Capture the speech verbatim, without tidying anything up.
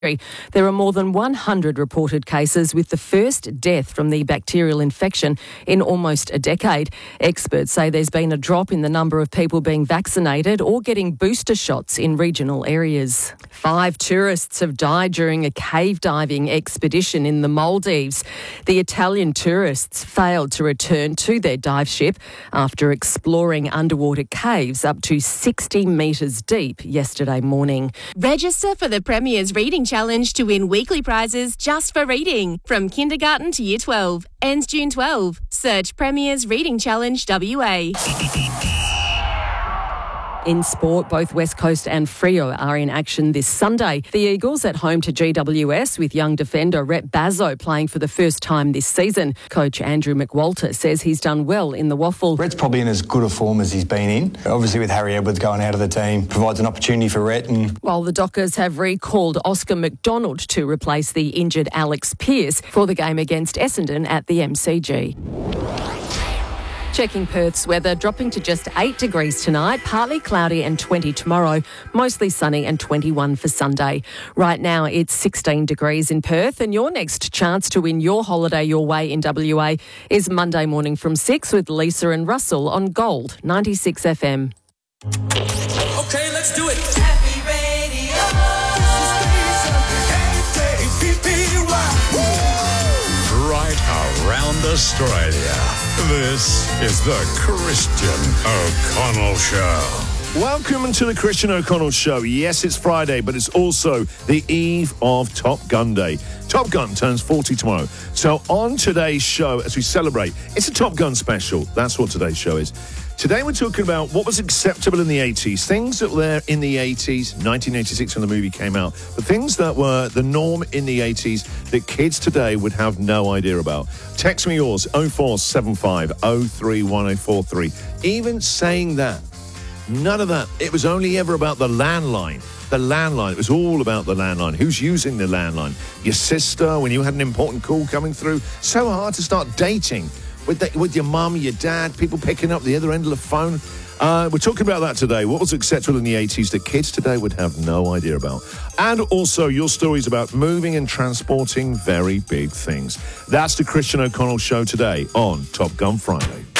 There are more than one hundred reported cases, with the first death from the bacterial infection in almost a decade. Experts say there's been a drop in the number of people being vaccinated or getting booster shots in regional areas. Five tourists have died during a cave diving expedition in the Maldives. The Italian tourists failed to return to their dive ship after exploring underwater caves up to sixty metres deep yesterday morning. Register for the Premier's Reading Challenge to win weekly prizes just for reading. From kindergarten to year twelve. Ends June twelfth. Search Premier's Reading Challenge W A. In sport, both West Coast and Freo are in action this Sunday. The Eagles at home to G W S, with young defender Rhett Bazzo playing for the first time this season. Coach Andrew McWalter says he's done well in the waffle. Rhett's probably in as good a form as he's been in. Obviously, with Harry Edwards going out of the team, provides an opportunity for Rhett. And While the Dockers have recalled Oscar McDonald to replace the injured Alex Pearce for the game against Essendon at the M C G. Checking Perth's weather, dropping to just eight degrees tonight, partly cloudy and twenty tomorrow, mostly sunny and twenty-one for Sunday. Right now it's sixteen degrees in Perth, and your next chance to win your holiday your way in W A is Monday morning from six with Lisa and Russell on Gold ninety-six F M. Okay, let's do it. Happy Radio. Right around Australia. This is the Christian O'Connell Show. Welcome to the Christian O'Connell Show. Yes, it's Friday, but it's also the eve of Top Gun Day. Top Gun turns forty tomorrow. So on today's show, as we celebrate, it's a Top Gun special. That's what today's show is. Today we're talking about what was acceptable in the eighties, things that were in the eighties, nineteen eighty-six when the movie came out, but things that were the norm in the eighties that kids today would have no idea about. Text me yours, oh four seven five oh three one oh four three. Even saying that, none of that. It was only ever about the landline. The landline. It was all about the landline. Who's using the landline? Your sister, when you had an important call coming through. So hard to start dating. With, the, with your mum, your dad, people picking up the other end of the phone. Uh, we're talking about that today. What was acceptable in the eighties that kids today would have no idea about? And also your stories about moving and transporting very big things. That's the Christian O'Connell Show today on Top Gun Friday.